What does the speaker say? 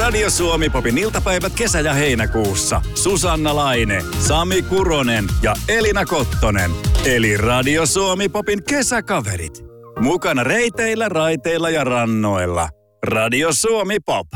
Radio Suomi Popin iltapäivät kesä- ja heinäkuussa. Susanna Laine, Sami Kuronen ja Elina Kottonen. Eli Radio Suomi Popin kesäkaverit. Mukana reiteillä, raiteilla ja rannoilla. Radio Suomi Pop.